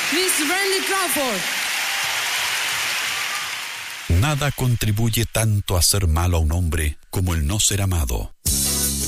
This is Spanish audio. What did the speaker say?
Miss Randy Crawford. Nada contribuye tanto a hacer malo a un hombre como el no ser amado.